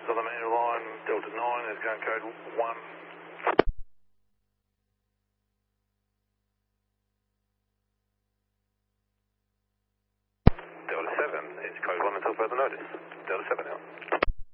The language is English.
on the manual line, Delta 9 is going code 1. Delta 7 is code 1 until further notice. Delta 7 out.